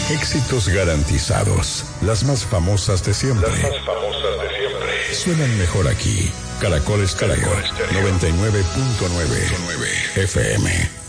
Éxitos garantizados. Las más famosas de siempre. Suenan mejor aquí. Caracol Estéreo 99.9 FM.